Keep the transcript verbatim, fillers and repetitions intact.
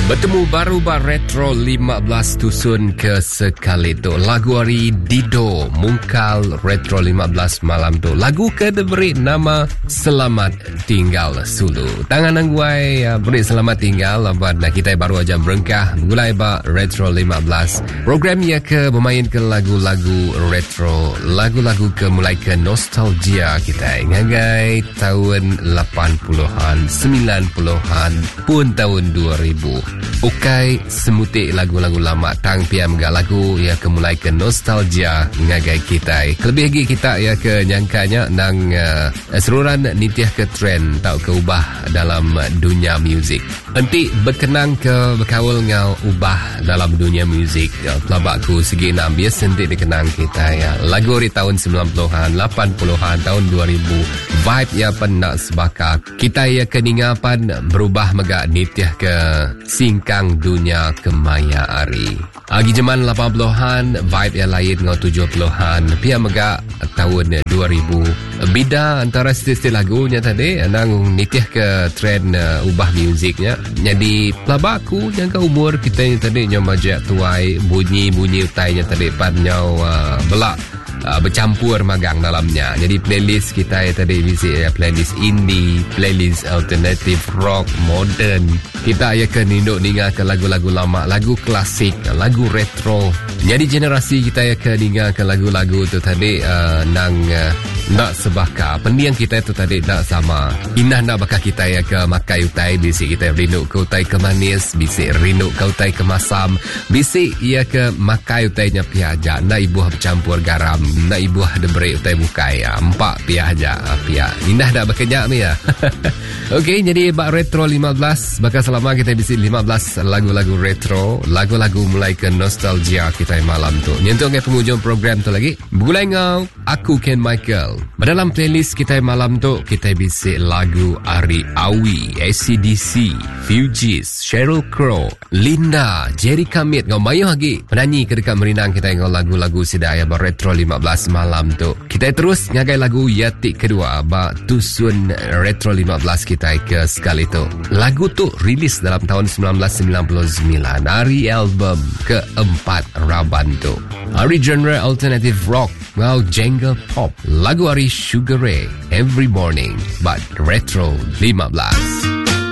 Bertemu baru bar retro lima belas tusun ke sekali tu. Lagu hari Dido Mungkal retro lima belas malam tu. Lagu ke diberi nama Selamat Tinggal Sulu. Tangan angguai uh, beri selamat tinggal abad nah kita baru aja berengkah mulai ba retro lima belas. Program ya ke bermain ke lagu-lagu retro, lagu-lagu ke mulai ke nostalgia kita ngagai tahun lapan puluhan, sembilan puluhan pun tahun dua ribu. Ukai semutik lagu-lagu lama tang piam ga lagu ya ke mulai ke nostalgia ngagai kita. Lebih lagi kita ya ke nyangkanya nang uh, seruran nitiah ke trend tau ke ubah dalam dunia muzik. Enti berkenang ke berkawal ngau ubah dalam dunia muzik. Ya, pelabakku segi enam biasa nanti dikenang kita ya. Lagu di tahun sembilan puluhan, lapan puluhan, tahun dua ribu. Vibe ya penak sebaka. Kita ya keningapan berubah megak nitiah ke singkang dunia kemaya ari. Agi zaman lapan puluhan, vibe yang lain ngau tujuh puluhan. Pia megak tahun dua ribu. Bida antara stil-stil lagunya tadi, nang nitiah ke trend uh, ubah musiknya. Jadi pelabakku yang ke umur kita yang tadi nyom majak tuai bunyi-bunyi utainya tadi pan nyau uh, belak Uh, bercampur magang dalamnya. Jadi playlist kita ya tadi visit ya, playlist indie, playlist alternative rock, modern. Kita ya ke ninduk ninga ke lagu-lagu lama, lagu klasik, lagu retro. Jadi generasi kita ya ke ninga ke lagu-lagu tu tadi uh, nang uh, nak sebaka. Pendiang kita tu tadi nak sama. Inah nak bakal kita ya ke makai utai, bisik kita rindu ke utai ke manis, bisik rindu ke utai ke masam, bisik ya ke makai utainya piaja, nak ibu bercampur garam, nak ibu ada beri utai bukai ya. Empat pihak aja pihak. Indah dah bekerja ni ya. Okey, jadi bak retro lima belas bakal selama kita bisi lima belas lagu-lagu retro, lagu-lagu mulai ke nostalgia kita malam tu. Nyentuh ke penghujung program tu lagi. Mulai ngau aku Ken Michael. Dalam playlist kita malam tu kita bisi lagu Ari Awi, A C D C, Fugees, Sheryl Crow, Linda, Jerry Kamit ngau mayu lagi. Penyanyi ke dekat merinang kita ngau lagu-lagu sedaya bar retro lima belas malam tu. Kita terus ngagai lagu Yatik kedua ba tusun retro lima belas kita ke sekali tu. Lagu tu rilis dalam tahun sembilan belas sembilan puluh sembilan. Hari album keempat Raban tu. Hari genre alternative rock, well jangle pop. Lagu hari Sugar Ray, Every Morning, but retro lima belas.